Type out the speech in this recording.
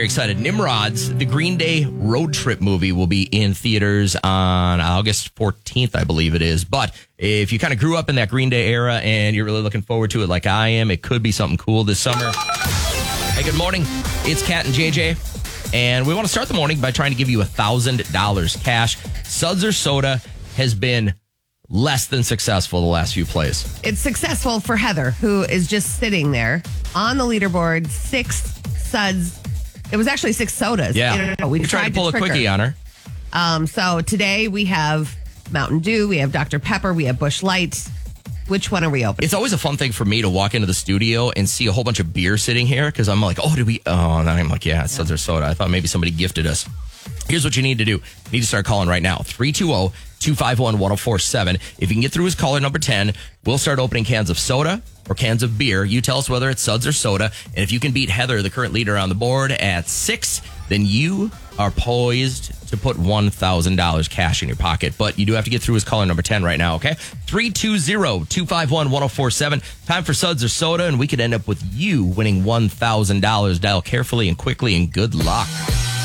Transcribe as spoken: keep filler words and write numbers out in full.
excited. Nimrods, the Green Day road trip movie, will be in theaters on August fourteenth, I believe it is. But if you kind of grew up in that Green Day era and you're really looking forward to it like I am, it could be something cool this summer. Hey, good morning. It's Kat and J J. And we want to start the morning by trying to give you one thousand dollars cash. Suds or Soda has been less than successful the last few plays. It's successful for Heather, who is just sitting there on the leaderboard. Six suds. It was actually six sodas. Yeah. We, we tried, tried to pull to a quickie her. on her. Um, so today we have Mountain Dew, we have Doctor Pepper, we have Busch Light. Which one are we opening? It's always a fun thing for me to walk into the studio and see a whole bunch of beer sitting here because I'm like, oh, did we? Oh, and I'm like, yeah, it's Suds or Soda. I thought maybe somebody gifted us. Here's what you need to do. You need to start calling right now. three two zero, two five one, one zero four seven. If you can get through as caller number ten, we'll start opening cans of soda or cans of beer. You tell us whether it's Suds or Soda. And if you can beat Heather, the current leader on the board, at six, then you are poised to put one thousand dollars cash in your pocket. But you do have to get through as caller number ten right now, okay? three two zero, two five one, one zero four seven. Time for Suds or Soda, and we could end up with you winning one thousand dollars. Dial carefully and quickly, and good luck.